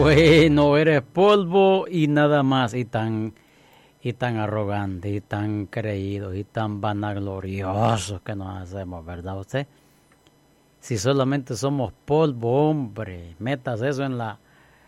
Bueno, eres polvo y nada más, y tan arrogante, y tan creído, y tan vanagloriosos que nos hacemos, ¿verdad usted? Si solamente somos polvo, hombre, metas eso en la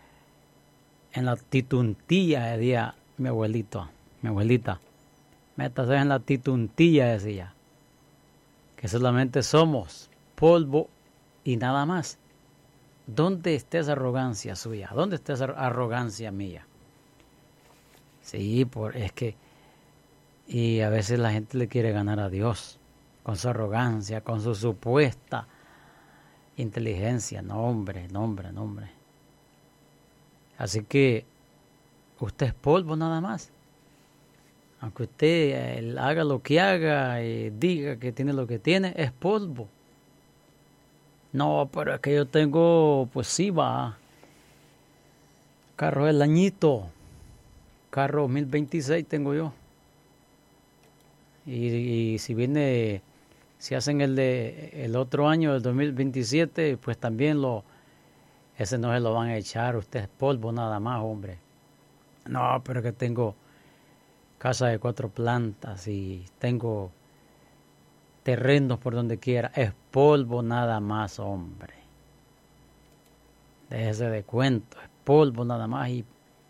tituntilla, decía mi abuelita, metas eso en la tituntilla, decía, que solamente somos polvo y nada más. ¿Dónde está esa arrogancia suya? ¿Dónde está esa arrogancia mía? Sí, es que, y a veces la gente le quiere ganar a Dios con su arrogancia, con su supuesta inteligencia. No, hombre. Así que usted es polvo nada más. Aunque usted haga lo que haga y diga que tiene lo que tiene, es polvo. No, pero es que yo tengo, pues sí va, carro del añito, carro 2026 tengo yo. Y si hacen el otro año, el 2027, pues también ese no se lo van a echar, usted es polvo nada más, hombre. No, pero es que tengo casa de 4 plantas y tengo terrenos por donde quiera, es polvo nada más, hombre. Déjese de cuento, es polvo nada más y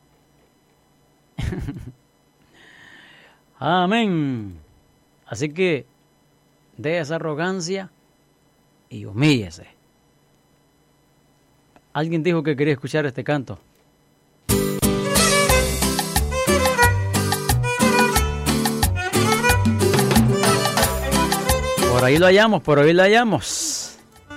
amén. Así que deje esa arrogancia y humíllese. Alguien dijo que quería escuchar este canto. Por ahí lo hallamos.